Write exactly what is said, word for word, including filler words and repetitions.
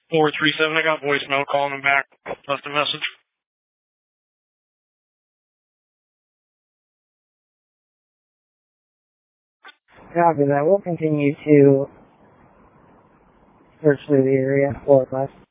four three seven, I got voicemail calling him back. Left a message. Copy that. We'll continue to search through the area for us.